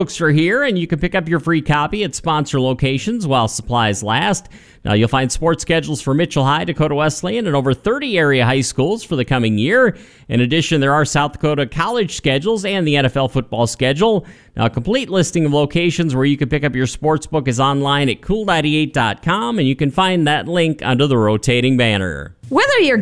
Books are here, and you can pick up your free copy at sponsor locations while supplies last. Now, you'll find sports schedules for Mitchell High, Dakota Wesleyan, and over 30 area high schools for the coming year. In addition, there are South Dakota college schedules and the NFL football schedule. Now, a complete listing of locations where you can pick up your sports book is online at cool98.com, and you can find that link under the rotating banner. Whether you're